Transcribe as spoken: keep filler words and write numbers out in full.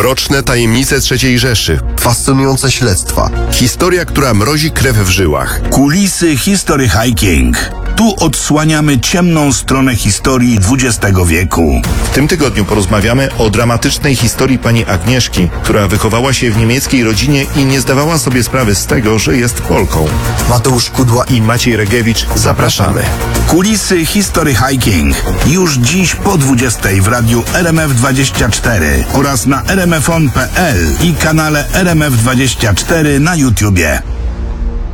Mroczne tajemnice trzeciej Rzeszy. Fascynujące śledztwa. Historia, która mrozi krew w żyłach. Kulisy History Hiking. Tu odsłaniamy ciemną stronę historii dwudziestego wieku. W tym tygodniu porozmawiamy o dramatycznej historii pani Agnieszki, która wychowała się w niemieckiej rodzinie i nie zdawała sobie sprawy z tego, że jest Polką. Mateusz Kudła I Maciej Regiewicz, zapraszamy. Kulisy History Hiking. Już dziś po dwudziestej w radiu R M F dwadzieścia cztery oraz na r m f on kropka p l i kanale R M F dwadzieścia cztery na YouTubie.